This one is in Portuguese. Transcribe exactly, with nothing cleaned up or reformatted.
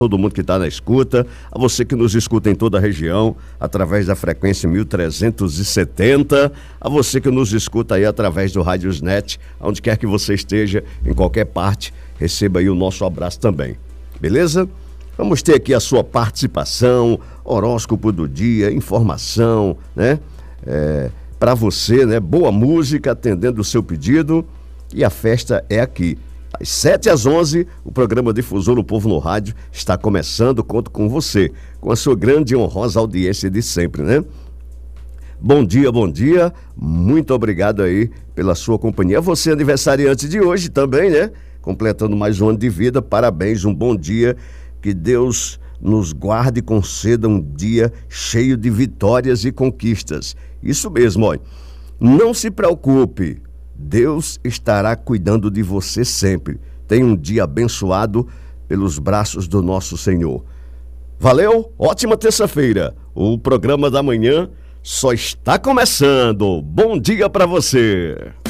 todo mundo que está na escuta, a você que nos escuta em toda a região, através da frequência mil trezentos e setenta, a você que nos escuta aí através do Rádiosnet, onde quer que você esteja, em qualquer parte, receba aí o nosso abraço também, beleza? Vamos ter aqui a sua participação, horóscopo do dia, informação, né? É, para você, né? Boa música, atendendo o seu pedido, e a festa é aqui. Às sete às onze, o programa Difusor do Povo no Rádio está começando. Conto com você, com a sua grande e honrosa audiência de sempre, né? Bom dia, bom dia. Muito obrigado aí pela sua companhia. Você aniversariante de hoje também, né? Completando mais um ano de vida. Parabéns, um bom dia. Que Deus nos guarde e conceda um dia cheio de vitórias e conquistas. Isso mesmo, olha. Não se preocupe. Deus estará cuidando de você sempre. Tenha um dia abençoado pelos braços do nosso Senhor. Valeu, ótima terça-feira. O programa da manhã só está começando. Bom dia para você.